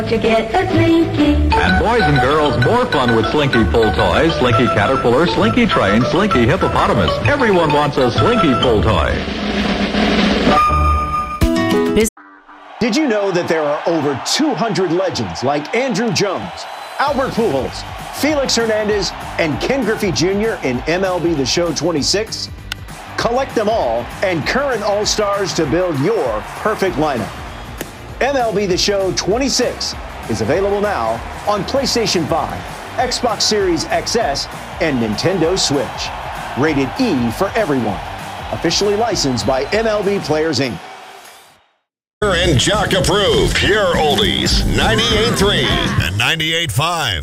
To get a Slinky. And boys and girls, more fun with Slinky pull toys. Slinky Caterpillar, Slinky Train, Slinky Hippopotamus. Everyone wants a Slinky pull toy. Did you know that there are over 200 legends like Andrew Jones, Albert Pujols, Felix Hernandez, and Ken Griffey Jr. in MLB The Show 26? Collect them all and current All-Stars to build your perfect lineup. MLB The Show 26 is available now on PlayStation 5, Xbox Series XS, and Nintendo Switch. Rated E for everyone. Officially licensed by MLB Players, Inc. And Jock approved. Pure Oldies. 98.3 and 98.5.